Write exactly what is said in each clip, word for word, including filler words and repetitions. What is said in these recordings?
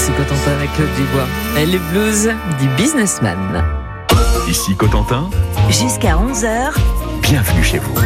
Ici Cotentin avec Claude Dubois et les blues du businessman. Ici Cotentin. Jusqu'à onze heures. Bienvenue chez vous.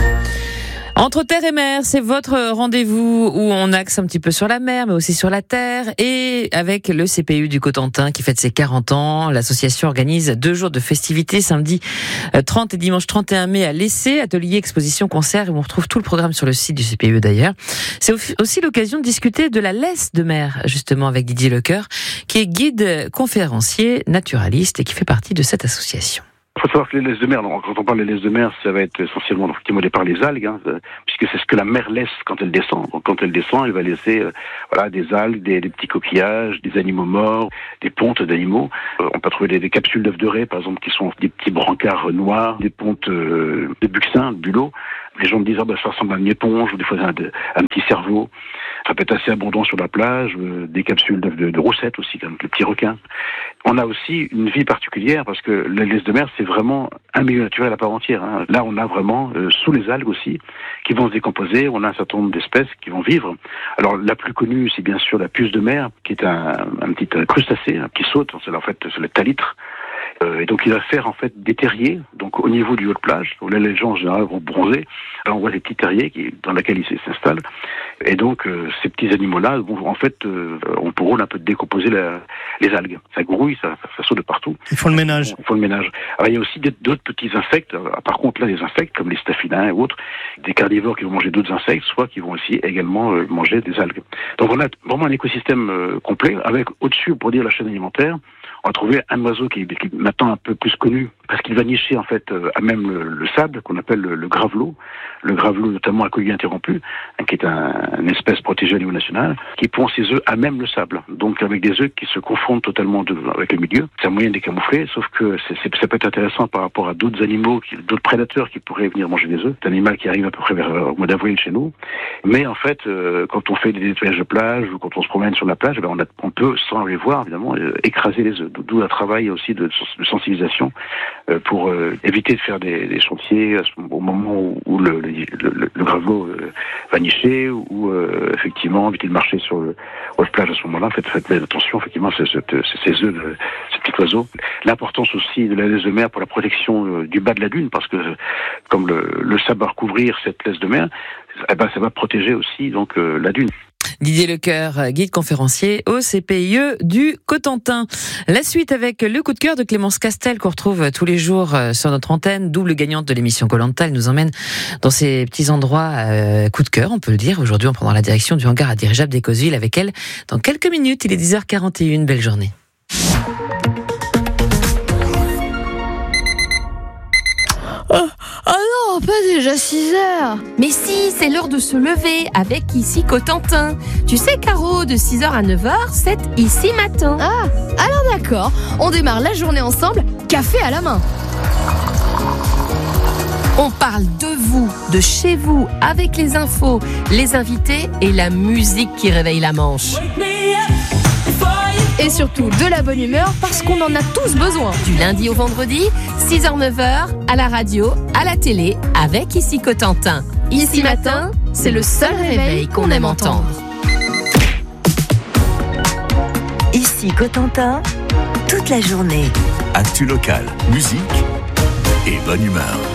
Entre terre et mer, c'est votre rendez-vous où on axe un petit peu sur la mer, mais aussi sur la terre. Et avec le C P U du Cotentin qui fête ses quarante ans, l'association organise deux jours de festivités, samedi trente et dimanche trente et un mai à l'Essai, atelier, exposition, concert. Et on retrouve tout le programme sur le site du C P U d'ailleurs. C'est aussi l'occasion de discuter de la laisse de mer, justement, avec Didier Lecoeur, qui est guide conférencier, naturaliste et qui fait partie de cette association. Il faut savoir que les laisses de mer, donc, quand on parle des laisses de mer, ça va être essentiellement donc, effectivement, par les algues, hein, puisque c'est ce que la mer laisse quand elle descend. Donc, quand elle descend, elle va laisser euh, voilà, des algues, des, des petits coquillages, des animaux morts, des pontes d'animaux. Euh, on peut trouver des, des capsules d'œufs de raie, par exemple, qui sont des petits brancards noirs, des pontes euh, de buxin, de bulot. Les gens me disent, ah, bah, ça ressemble à une éponge, ou des fois un, un petit cerveau. Ça peut être assez abondant sur la plage, euh, des capsules de, de, de roussettes aussi, comme le petit requin. On a aussi une vie particulière, parce que la laisse de mer, c'est vraiment un milieu naturel à part entière. Hein. Là, on a vraiment, euh, sous les algues aussi, qui vont se décomposer, on a un certain nombre d'espèces qui vont vivre. Alors, la plus connue, c'est bien sûr la puce de mer, qui est un, un petit crustacé, hein, qui saute, c'est en fait c'est le talitre. Euh, et donc il va faire en fait des terriers, donc au niveau du haut de plage, où là les gens en général vont bronzer. Là on voit des petits terriers qui, dans lesquels ils s'installent. Et donc euh, ces petits animaux-là vont en fait euh, ont pour rôle un peu de décomposer la, les algues. Ça grouille, ça, ça, ça saute de partout. Ils font le ménage. Ils font le ménage. Alors il y a aussi d'autres petits insectes. Alors, par contre là les insectes comme les staphylins et autres, des carnivores qui vont manger d'autres insectes, soit qui vont aussi également euh, manger des algues. Donc on a vraiment un écosystème euh, complet avec au-dessus, pour dire la chaîne alimentaire, on a trouvé un oiseau qui est maintenant un peu plus connu parce qu'il va nicher en fait à même le, le sable qu'on appelle le, le gravelot, le gravelot notamment à collier interrompu, hein, qui est un, une espèce protégée au niveau national, qui pond ses œufs à même le sable, donc avec des œufs qui se confondent totalement de, avec le milieu. C'est un moyen de les camoufler, sauf que c'est, c'est, ça peut être intéressant par rapport à d'autres animaux, qui, d'autres prédateurs qui pourraient venir manger des œufs. C'est un animal qui arrive à peu près vers au mois d'avril chez nous, mais en fait, euh, quand on fait des nettoyages de plage ou quand on se promène sur la plage, eh ben on, a, on peut, sans les voir évidemment, euh, écraser les œufs. D'où un travail aussi de, de sensibilisation euh, pour euh, éviter de faire des, des chantiers au moment où, où le, le, le, le gravelot euh, va nicher ou euh, effectivement éviter de marcher sur le, le plage à ce moment-là. Faites, faites attention, effectivement, c'est, c'est, c'est ces œufs, de, ces petits oiseaux. L'importance aussi de la laisse de mer pour la protection euh, du bas de la dune, parce que comme le, le sable va recouvrir cette laisse de mer, eh ben, ça va protéger aussi donc euh, la dune. Didier Lecoeur, guide conférencier au C P I E du Cotentin. La suite avec le coup de cœur de Clémence Castel qu'on retrouve tous les jours sur notre antenne, double gagnante de l'émission Koh-Lanta. Elle nous emmène dans ces petits endroits euh, coup de cœur, on peut le dire. Aujourd'hui, on prendra la direction du hangar à dirigeable d'Écosville avec elle dans quelques minutes. Il est dix heures quarante et une. Belle journée. Oh, oh non, pas déjà six heures. Mais si, c'est l'heure de se lever avec Ici Cotentin. Tu sais, Caro, de six heures à neuf heures, c'est Ici Matin. Ah, alors d'accord, on démarre la journée ensemble, café à la main. On parle de vous, de chez vous, avec les infos, les invités et la musique qui réveille la Manche. Et surtout de la bonne humeur parce qu'on en a tous besoin. Du lundi au vendredi, six heures neuf heures, à la radio, à la télé, avec Ici Cotentin. Ici Matin, c'est le seul réveil qu'on aime entendre. Ici Cotentin, toute la journée. Actu local, musique et bonne humeur.